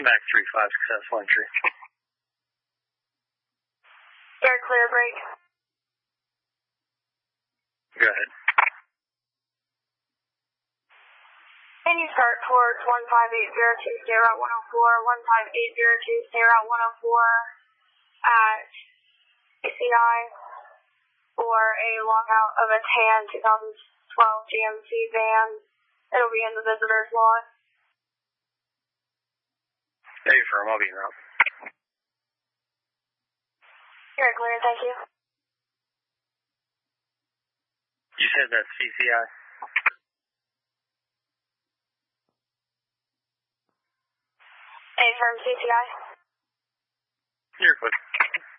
Mac 3-5, successful entry. Air clear, break. Go ahead. Can you start towards 15802, stay route 104, 15802, stay route 104 at CCI for a logout of a tan 2012 GMC van. It'll be in the visitor's lot. Hey, firm, I'll be in route. You're clear, thank you. You said that's CCI? A firm CCI. You're clear.